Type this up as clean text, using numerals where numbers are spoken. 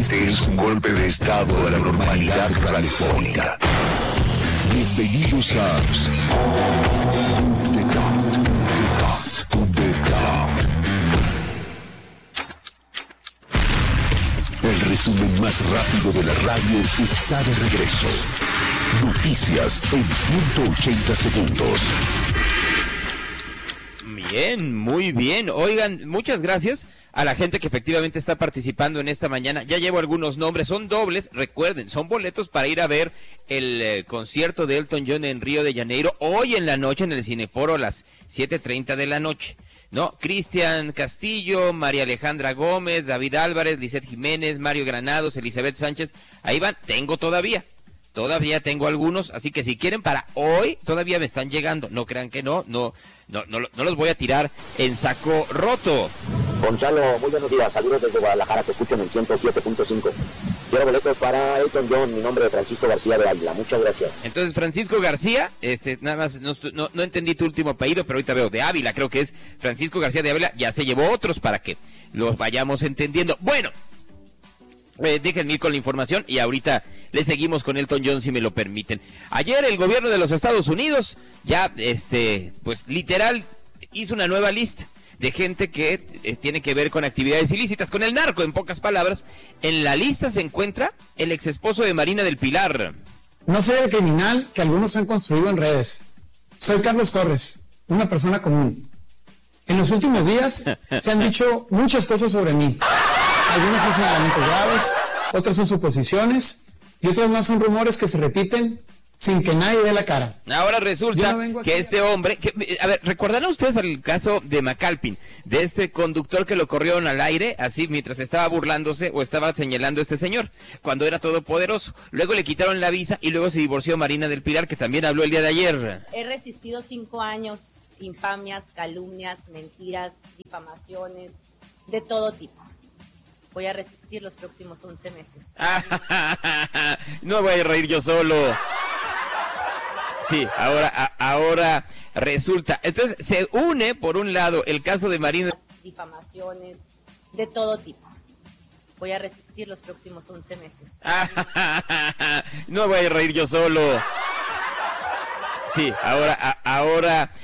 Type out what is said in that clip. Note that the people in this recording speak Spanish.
Este es un golpe de estado a la normalidad radiofónica. Bienvenidos a El resumen más rápido de la radio está de regreso. Noticias en 180 segundos. Bien, muy bien. Oigan, muchas gracias a la gente que efectivamente está participando en esta mañana. Ya llevo algunos nombres, son dobles, recuerden, son boletos para ir a ver el concierto de Elton John en Río de Janeiro, hoy en la noche en el Cineforo a las 7:30 de la noche. ¿No? Cristian Castillo, María Alejandra Gómez, David Álvarez, Lisette Jiménez, Mario Granados, Elizabeth Sánchez, ahí van, todavía tengo algunos, así que si quieren para hoy, todavía me están llegando, no crean que no los voy a tirar en saco roto. Gonzalo, muy buenos días, saludos desde Guadalajara, te escucho en el 107.5. Quiero boletos para Elton John, mi nombre es Francisco García de Ávila, muchas gracias. Entonces, Francisco García, nada más, no entendí tu último apellido, pero ahorita veo, de Ávila, creo que es Francisco García de Ávila, ya se llevó otros para que los vayamos entendiendo. Bueno, déjenme ir con la información y ahorita le seguimos con Elton John si me lo permiten. Ayer el gobierno de los Estados Unidos ya, pues literal, hizo una nueva lista de gente que tiene que ver con actividades ilícitas, con el narco, en pocas palabras. En la lista se encuentra el exesposo de Marina del Pilar. No soy el criminal que algunos han construido en redes. Soy Carlos Torres, una persona común. En los últimos días se han dicho muchas cosas sobre mí. Algunos son señalamientos graves, otros son suposiciones y otros más son rumores que se repiten sin que nadie dé la cara. Ahora resulta que este hombre, a ver, ¿recordarán ustedes el caso de McAlpin, de este conductor que lo corrieron al aire, así mientras estaba burlándose o estaba señalando a este señor, cuando era todopoderoso? Luego le quitaron la visa y luego se divorció Marina del Pilar, que también habló el día de ayer. He resistido 5 años, infamias, calumnias, mentiras, difamaciones, de todo tipo. Voy a resistir los próximos 11 meses. No voy a reír yo solo. Sí, ahora resulta. Entonces se une, por un lado, el caso de Marina. Difamaciones, de todo tipo. Voy a resistir los próximos 11 meses. No voy a reír yo solo. Sí, ahora